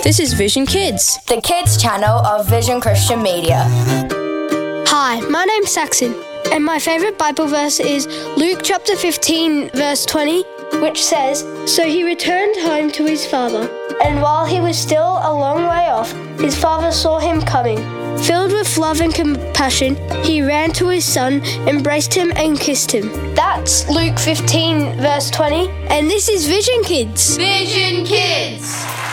This is Vision Kids, the kids channel of Vision Christian Media. Hi, my name's Saxon, and my favourite Bible verse is Luke chapter 15, verse 20, which says, "So he returned home to his father, and while he was still a long way off, his father saw him coming. Filled with love and compassion, he ran to his son, embraced him and kissed him." That's Luke 15, verse 20, and this is Vision Kids. Vision Kids.